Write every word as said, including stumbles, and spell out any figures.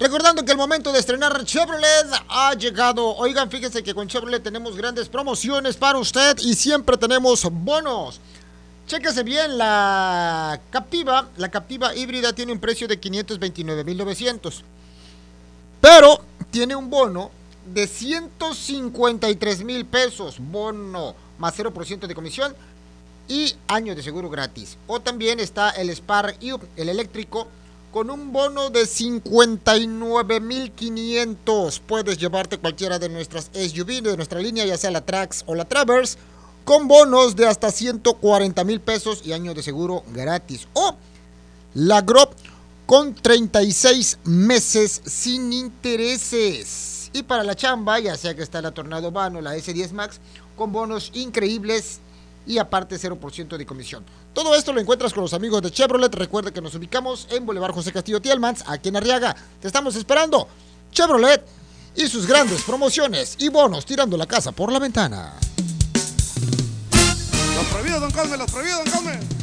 Recordando que el momento de estrenar Chevrolet ha llegado. Oigan, fíjense que con Chevrolet tenemos grandes promociones para usted y siempre tenemos bonos. Chéquese bien, la Captiva, la Captiva híbrida tiene un precio de quinientos veintinueve mil novecientos. Pero tiene un bono de ciento cincuenta y tres mil pesos, bono más cero por ciento de comisión y año de seguro gratis. O también está el Spark U, el eléctrico, con un bono de cincuenta y nueve mil quinientos. Puedes llevarte cualquiera de nuestras S U V de nuestra línea, ya sea la Trax o la Traverse, con bonos de hasta ciento cuarenta mil pesos y año de seguro gratis. O la Grop con treinta y seis meses sin intereses. Y para la chamba, ya sea que está la Tornado Van o la S diez Max, con bonos increíbles y aparte cero por ciento de comisión. Todo esto lo encuentras con los amigos de Chevrolet. Recuerda que nos ubicamos en Boulevard José Castillo Tielmans, aquí en Arriaga. Te estamos esperando. Chevrolet y sus grandes promociones y bonos tirando la casa por la ventana. Los prohibidos, don Cosme, los prohibidos, don Cosme.